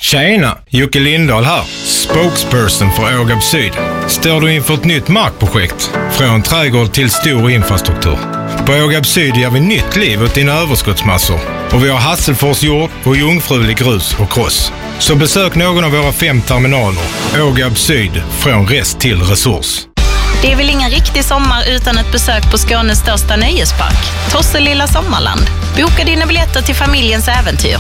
Tjena, Jocke Lindahl här, spokesperson för Ågab Syd. Står du inför ett nytt markprojekt? Från trädgård till stor infrastruktur. På Ågab Syd ger vi nytt liv åt dina överskottsmassor. Och vi har Hasselfors jord och jungfrulig grus och kross. Så besök någon av våra 5 terminaler. Ågab Syd, från rest till resurs. Det är väl ingen riktig sommar utan ett besök på Skånes största nöjespark, Tosselilla Sommarland. Boka dina biljetter till familjens äventyr.